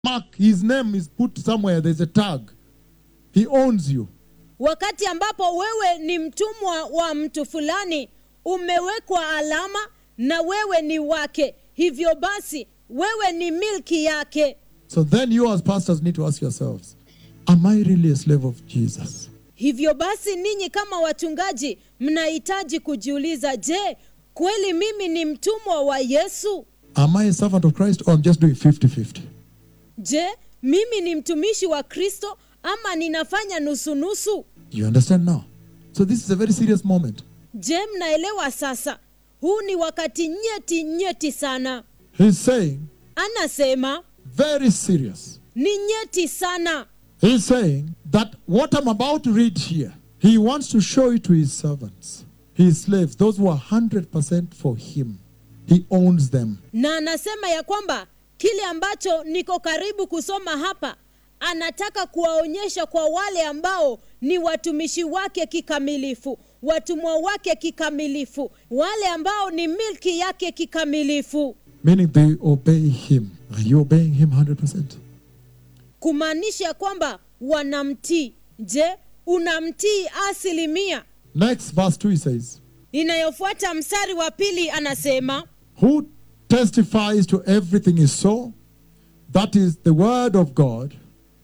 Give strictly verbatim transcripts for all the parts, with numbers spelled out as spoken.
mark, his name is put somewhere, there's a tag. He owns you. Wakati ambapo wewe ni mtumwa wa mtu fulani, umewekwa alama na wewe ni wake. Hivyo basi, wewe ni milki yake. So then you as pastors need to ask yourselves, am I really a slave of Jesus? Hivyo basi ninyi kama wachungaji mnahitaji kujiuliza, je, kweli mimi ni mtumwa wa Yesu? Am I a servant of Christ or I'm just doing fifty fifty? Je, mimi ni mtumishi wa Kristo ama ninafanya nusu nusu? You understand now? So this is a very serious moment. Je, mnaelewa sasa? Huu ni wakati nyeti nyeti sana. He's saying, Anasema, very serious. ni nyeti sana. He's saying that what I'm about to read here, he wants to show it to his servants, his slaves, those who are one hundred percent for him. He owns them. Na anasema ya kwamba kile ambacho niko karibu kusoma hapa, anataka kuwaonyesha kwa wale ambao ni watumishi wake kikamilifu, watumwa wake kikamilifu, wale ambao ni milki yake kikamilifu. Meaning they obey him. Are you obeying him one hundred percent? Kumaanisha kwamba wanamtii. Je, unamtii asilimia? Next verse two he says, Inayofuata mstari wa pili anasema, who testifies to everything is so, that is the word of God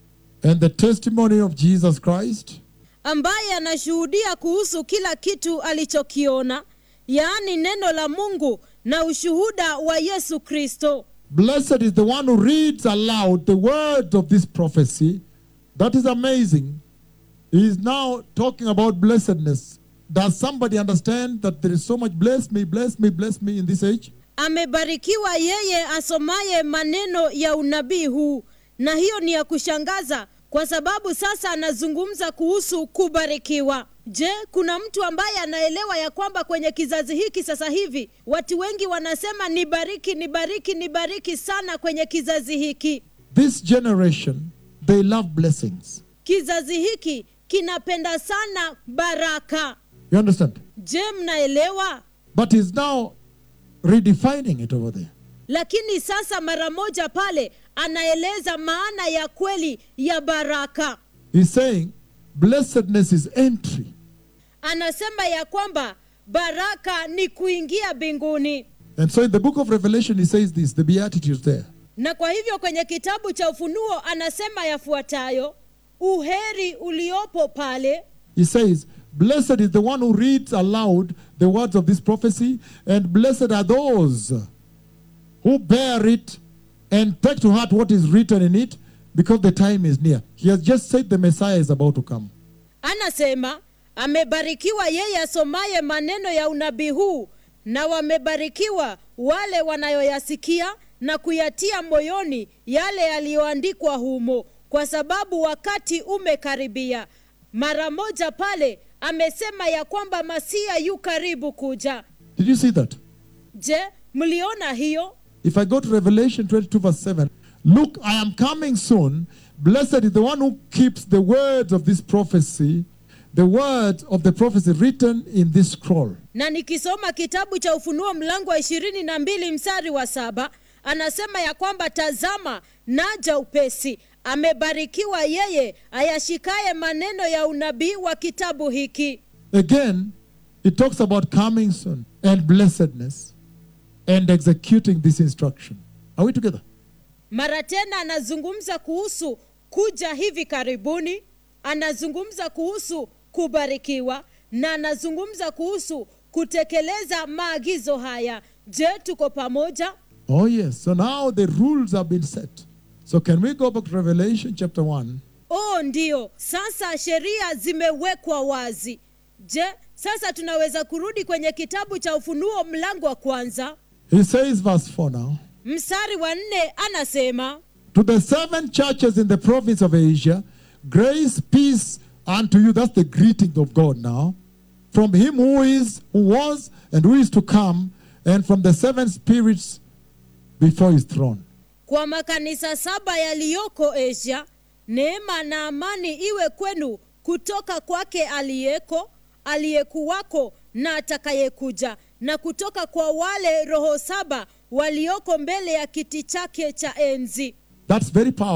and the testimony of Jesus Christ, ambaye anashuhudia kuhusu kila kitu alichokiona, yaani neno la Mungu na ushuhuda wa Yesu Kristo. blessed is the one who reads aloud the words of this prophecy. That is amazing. He is now talking about blessedness. Does somebody understand that there is so much bless me, bless me, bless me in this age? Amebarikiwa yeye asomaye maneno ya unabii huu. Na hiyo ni ya kushangaza, kwa sababu sasa anazungumza kuhusu kubarikiwa. Je, kuna mtu ambaye anaelewa ya kwamba kwenye kizazi hiki sasa hivi watu wengi wanasema nibariki, nibariki, nibariki sana kwenye kizazi hiki? This generation, they love blessings. Kizazi hiki kinapenda sana baraka. You understand? Je, mnaelewa? But he's now redefining it over there. Lakini sasa mara moja pale anaeleza maana ya kweli ya baraka. He's saying blessedness is entry. Anasema ya kwamba baraka ni kuingia mbinguni. And so in the book of Revelation he says this, the Beatitudes there. Na kwa hivyo kwenye kitabu cha Ufunuo anasema yafuatayo, uheri uliopo pale. He says, blessed is the one who reads aloud the words of this prophecy, and blessed are those who bear it and take to heart what is written in it, because the time is near. He has just said the Messiah is about to come. Anasema, amebarikiwa yeye asomaye maneno ya unabii huu, na wamebarikiwa wale wanayoyasikia na kuyatia moyoni yale yaliyoandikwa humo, kwa sababu wakati umekaribia. Mara moja pale amesema ya kwamba Masia yu karibu kuja. Did you see that? Je, mliona hiyo? If I go to Revelation twenty-two verse seven, look, I am coming soon. Blessed is the one who keeps the words of this prophecy, the words of the prophecy written in this scroll. Na nikisoma kitabu cha Ufunuo mlango wa ishirini na mbili mstari wa saba, anasema ya kwamba tazama naja upesi. Amebarikiwa yeye ayashikaye maneno ya unabii wa kitabu hiki. Again, it talks about coming soon and blessedness and executing this instruction. Are we together? Mara tena anazungumza kuhusu kuja hivi karibuni, anazungumza kuhusu kubarikiwa, na anazungumza kuhusu kutekeleza maagizo haya. Je, tuko pamoja? Oh yes. So now the rules have been set. So can we go back to Revelation chapter one? Oh ndio, sasa sheria zimewekwa wazi. Je, sasa tunaweza kurudi kwenye kitabu cha Ufunuo mlango wa kwanza? He says verse four now. Mstari wa nne anasema, To the seven churches in the province of Asia, grace, peace unto you. That's the greeting of God now. From him who is, who was, and who is to come, and from the seven spirits before his throne. kwa makanisa saba yaliyoko Asia, neema na amani iwe kwenu kutoka kwake aliyeko, aliyekuwako na atakayekuja, na kutoka kwa wale roho saba walioko mbele ya kiti chake cha enzi. That's very powerful.